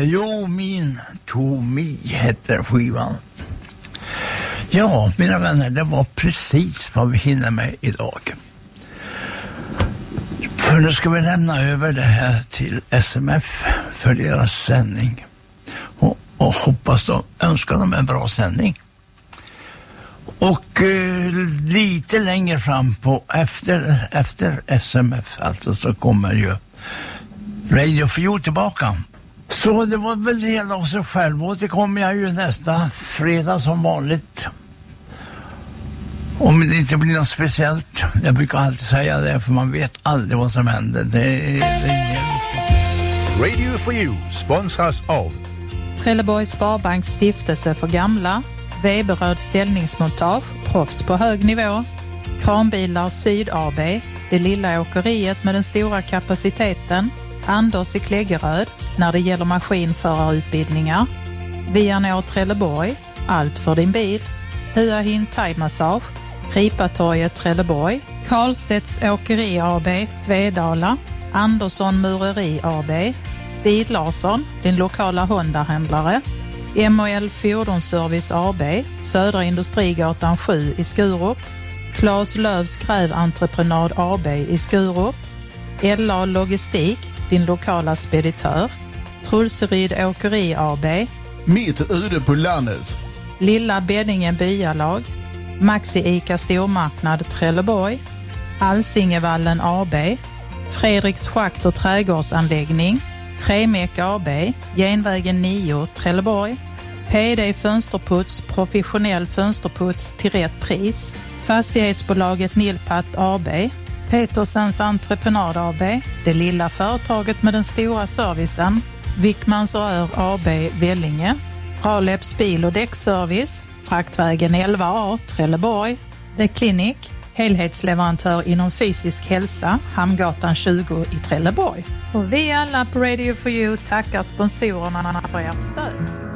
Jo, min Tomi heter skivan. Ja, mina vänner, det var precis vad vi hinner med idag. För nu ska vi lämna över det här till SMF för deras sändning. Och hoppas de önskar dem en bra sändning. Och lite längre fram på efter SMF alltså så kommer ju Radio for You tillbaka. Så det var väl det av sig själv, och det kommer jag ju nästa fredag som vanligt. Om det inte blir något speciellt. Jag brukar alltid säga det, för man vet aldrig vad som händer. Det är Radio for You sponsras av Trelleborgs Sparbanks stiftelse för gamla, Weberöd ställningsmontage, proffs på hög nivå, Kranbilar Syd AB, det lilla åkeriet med den stora kapaciteten, Anders i Kläggeröd när det gäller maskinförarutbildningar, Vianor Trelleborg, allt för din bil, Hua Hin Thai-massage, Ripatorget Trelleborg, Karlstedts Åkeri AB, Svedala, Andersson Mureri AB, Bil Larsson, din lokala Honda-händlare, MOL Fordonsservice AB, Södra Industrigatan 7 i Skurup, Claes Lövs Gräventreprenad AB i Skurup, LA Logistik, din lokala speditör, Trulseryd Åkeri AB, Mitt ute på landet, Lilla Beddinge Byalag, Maxi Ica Stormarknad Trelleborg, Alsingevallen AB, Fredriks Schakt och trädgårdsanläggning, Tremek AB, Genvägen 9 Trelleborg, PD Fönsterputs, professionell fönsterputs till rätt pris, Fastighetsbolaget Nilpat AB, Petersens Entreprenad AB, det lilla företaget med den stora servicen, Wickmans Rör AB Vellinge, Raleps bil- och däckservice, Fraktvägen 11A Trelleborg, The Clinic, helhetsleverantör inom fysisk hälsa, Hamngatan 20 i Trelleborg. Och vi alla på Radio for You tackar sponsorerna för ert stöd.